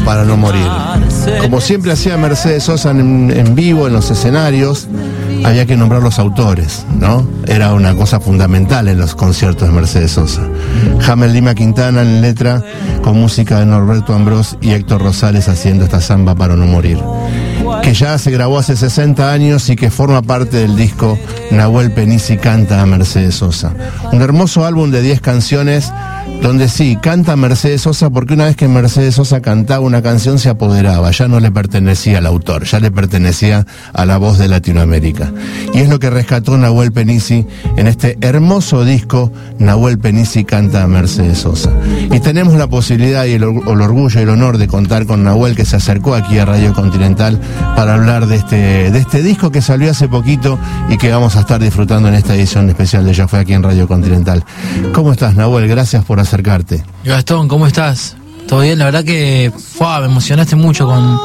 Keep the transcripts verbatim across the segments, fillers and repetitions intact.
para no morir. Como siempre hacía Mercedes Sosa en, en vivo, en los escenarios, había que nombrar los autores, ¿no? Era una cosa fundamental en los conciertos de Mercedes Sosa. Jamel Lima Quintana en letra, con música de Norberto Ambrós y Héctor Rosales haciendo esta samba para no morir, que ya se grabó hace sesenta años y que forma parte del disco Nahuel Penisi canta a Mercedes Sosa. Un hermoso álbum de diez canciones donde sí, canta Mercedes Sosa, porque una vez que Mercedes Sosa cantaba una canción se apoderaba, ya no le pertenecía al autor, ya le pertenecía a la voz de Latinoamérica. Y es lo que rescató Nahuel Penisi en este hermoso disco, Nahuel Penisi canta a Mercedes Sosa. Y tenemos la posibilidad y el, el orgullo y el honor de contar con Nahuel, que se acercó aquí a Radio Continental para hablar de este, de este disco que salió hace poquito y que vamos a estar disfrutando en esta edición especial de Ya Fue aquí en Radio Continental. ¿Cómo estás, Nahuel? Gracias por acercarte. Gastón, ¿cómo estás? ¿Todo bien? La verdad que fue, me emocionaste mucho con,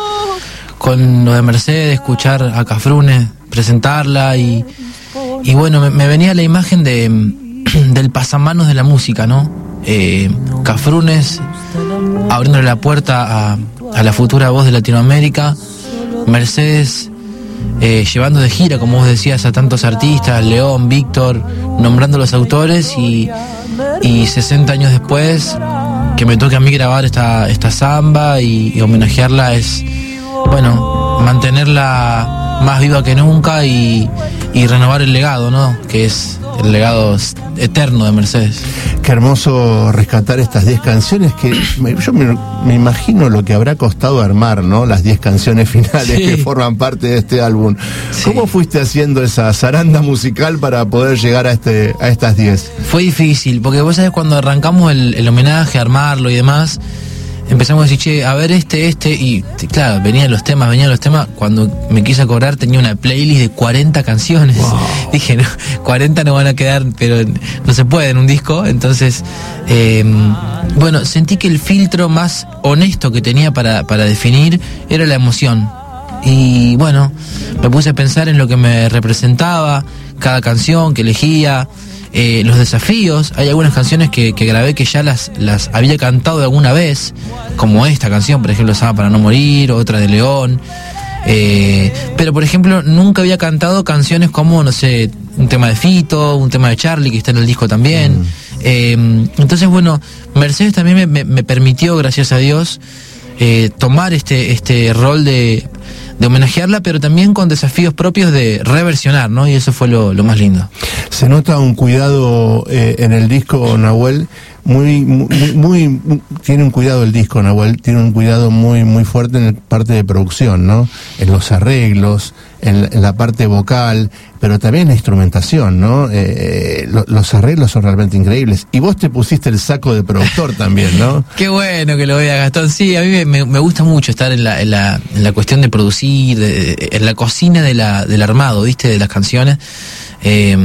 con lo de Mercedes, escuchar a Cafrune presentarla y, y bueno, me, me venía la imagen de del pasamanos de la música, ¿no? Eh, Cafrunes abriéndole la puerta a, a la futura voz de Latinoamérica, Mercedes eh, llevando de gira, como vos decías, a tantos artistas, León, Víctor, nombrando los autores y Y sesenta años después, que me toque a mí grabar esta, esta samba y, y homenajearla es, bueno, mantenerla más viva que nunca y, y renovar el legado, ¿no? Que es el legado eterno de Mercedes. Qué hermoso rescatar estas diez canciones que me, yo me, me imagino lo que habrá costado armar, ¿no? Las diez canciones finales sí. que forman parte de este álbum. Sí. ¿Cómo fuiste haciendo esa zaranda musical para poder llegar a este a estas diez? Fue difícil, porque vos sabés, cuando arrancamos el, el homenaje, armarlo y demás, empezamos a decir, che, a ver este, este, y claro, venían los temas, venían los temas. Cuando me quise acordar tenía una playlist de cuarenta canciones. Wow. Dije, no, cuarenta no van a quedar, pero no se puede en un disco. Entonces, eh, bueno, sentí que el filtro más honesto que tenía para, para definir era la emoción. Y bueno, me puse a pensar en lo que me representaba cada canción que elegía. Eh, los desafíos, hay algunas canciones que, que grabé que ya las, las había cantado alguna vez, como esta canción, por ejemplo, Samba para no morir, otra de León, eh, pero por ejemplo nunca había cantado canciones como, no sé, un tema de Fito, un tema de Charlie que está en el disco también. Mm. eh, entonces bueno, Mercedes también me, me, me permitió, gracias a Dios, eh, tomar este, este rol de de homenajearla, pero también con desafíos propios de reversionar, ¿no? Y eso fue lo, lo más lindo. Se nota un cuidado eh, en el disco, Nahuel, muy, muy, muy, muy, tiene un cuidado el disco, Nahuel, tiene un cuidado muy, muy fuerte en la parte de producción, ¿no? En los arreglos, en, en la parte vocal, pero también en la instrumentación, ¿no? Eh, lo, los arreglos son realmente increíbles. Y vos te pusiste el saco de productor también, ¿no? Qué bueno que lo veas, Gastón. Sí, a mí me, me gusta mucho estar en la, en la, en la cuestión de producir, de, en la cocina de la, del armado, ¿viste? De las canciones. Eh,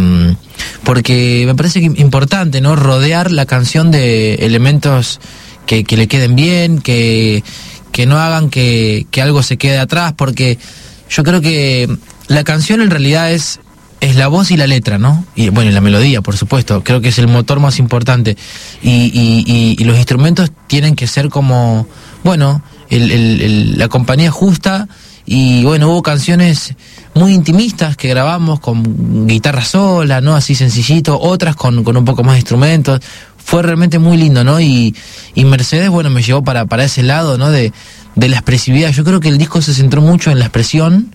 porque me parece que es importante, ¿no? Rodear la canción de elementos que, que le queden bien, que, que no hagan que, que algo se quede atrás, porque yo creo que la canción en realidad es, es la voz y la letra, ¿no? Y bueno, y la melodía, por supuesto, creo que es el motor más importante. Y, y, y, y los instrumentos tienen que ser como, bueno, el, el, el, la compañía justa. Y bueno, hubo canciones muy intimistas que grabamos con guitarra sola, ¿no? Así sencillito, otras con, con un poco más de instrumentos. Fue realmente muy lindo, ¿no? Y, y Mercedes, bueno, me llevó para, para ese lado, ¿no? De, de la expresividad. Yo creo que el disco se centró mucho en la expresión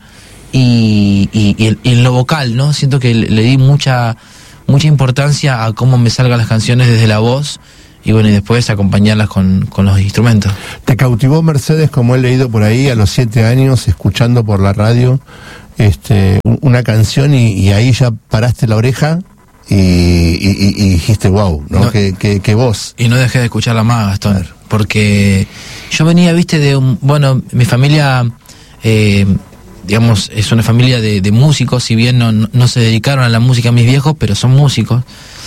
y, y, y, y en lo vocal, ¿no? Siento que le, le di mucha, mucha importancia a cómo me salgan las canciones desde la voz. Y bueno, y después acompañarlas con, con los instrumentos. ¿Te cautivó Mercedes, como he leído por ahí, a los siete años, escuchando por la radio este, una canción y, y ahí ya paraste la oreja y, y, y dijiste, wow, ¿no? No, ¿Qué, qué, qué voz? Y no dejé de escucharla más, Gastón, claro. Porque yo venía, viste, de un... Bueno, mi familia, eh, digamos, es una familia de, de músicos, si bien no, no se dedicaron a la música mis viejos, pero son músicos.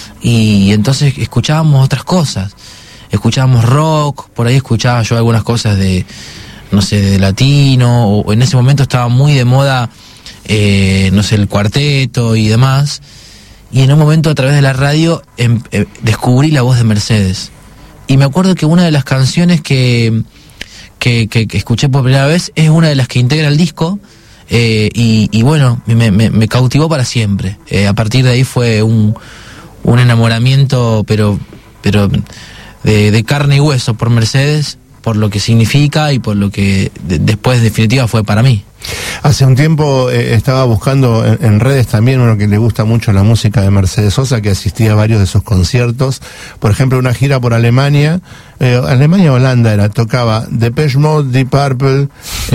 Y entonces escuchábamos otras cosas, escuchábamos rock, por ahí escuchaba yo algunas cosas de, no sé, de latino, o en ese momento estaba muy de moda, eh, no sé, el cuarteto y demás, y en un momento a través de la radio em, eh, descubrí la voz de Mercedes, y me acuerdo que una de las canciones que, que, que, que escuché por primera vez, es una de las que integra el disco. Eh, y, y bueno, me, me, me cautivó para siempre. Eh, a partir de ahí fue un, un enamoramiento, pero, pero de, de carne y hueso por Mercedes, por lo que significa y por lo que de, después, en definitiva, fue para mí. Hace un tiempo eh, estaba buscando en, en redes también uno que le gusta mucho la música de Mercedes Sosa, que asistía a varios de sus conciertos. Por ejemplo, una gira por Alemania, eh, Alemania Holanda era, tocaba Depeche Mode, Deep Purple,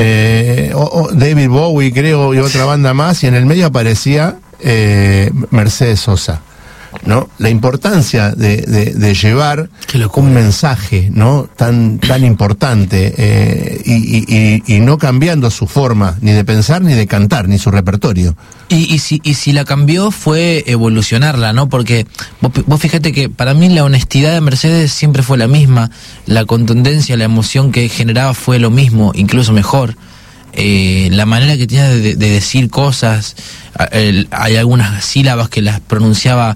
eh, o, o David Bowie creo, y otra banda más, y en el medio aparecía eh, Mercedes Sosa, ¿no? La importancia de, de, de llevar un mensaje, ¿no? tan tan importante eh, y, y, y, y no cambiando su forma ni de pensar ni de cantar ni su repertorio. Y, y si y si la cambió fue evolucionarla, ¿no? Porque vos, vos fíjate que para mí la honestidad de Mercedes siempre fue la misma, la contundencia, la emoción que generaba fue lo mismo, incluso mejor. Eh, la manera que tenía de, de decir cosas, el, hay algunas sílabas que las pronunciaba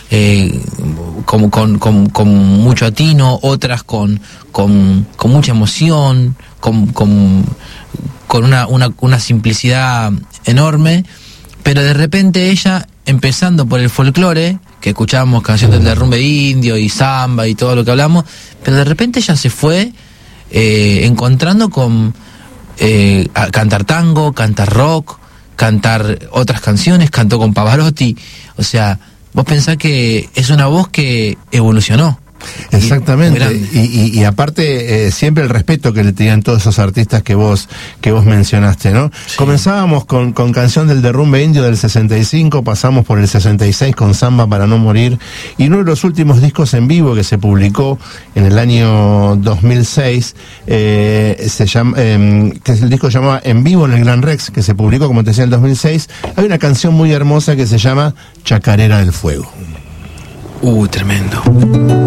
eh, como con, con, con mucho atino, otras con, con, con mucha emoción, con, con, con una, una, una simplicidad enorme, pero de repente ella, empezando por el folclore, que escuchábamos canciones del derrumbe indio y samba y todo lo que hablamos, pero de repente ella se fue eh, encontrando con Eh, a cantar tango, cantar rock, cantar otras canciones, cantó con Pavarotti. O sea, vos pensás que es una voz que evolucionó. Exactamente, y, y, y aparte eh, siempre el respeto que le tenían todos esos artistas que vos que vos mencionaste, ¿no? Sí. Comenzábamos con, con Canción del Derrumbe Indio del sesenta y cinco, pasamos por el sesenta y seis con Samba para no morir, y uno de los últimos discos en vivo que se publicó en el año dos mil seis, eh, se llama, eh, que es el disco llamado En Vivo en el Gran Rex, que se publicó, como te decía, en el dos mil seis. Hay una canción muy hermosa que se llama Chacarera del Fuego. Uh, tremendo.